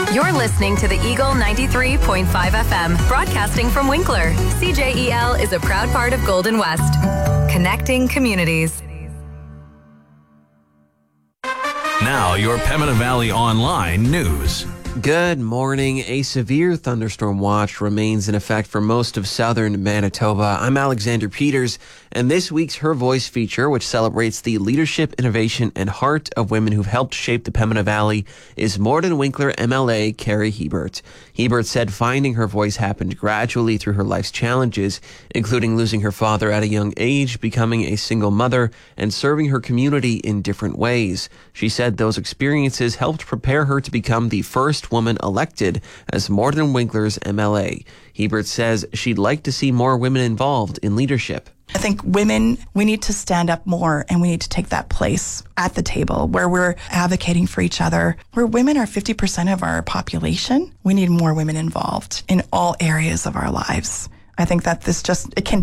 You're listening to the Eagle 93.5 FM, broadcasting from Winkler. CJEL is a proud part of Golden West, connecting communities. Now, your Pembina Valley Online news. Good morning. A severe thunderstorm watch remains in effect for most of southern Manitoba. I'm Alexander Peters, and this week's Her Voice feature, which celebrates the leadership, innovation, and heart of women who've helped shape the Pembina Valley, is Morden Winkler MLA Carrie Hebert. Hebert said finding her voice happened gradually through her life's challenges, including losing her father at a young age, becoming a single mother, and serving her community in different ways. She said those experiences helped prepare her to become the first woman elected as Morden Winkler's MLA. Hebert says she'd like to see more women involved in leadership. I think women, we need to stand up more and we need to take that place at the table where we're advocating for each other. Where women are 50% of our population, we need more women involved in all areas of our lives. I think that it can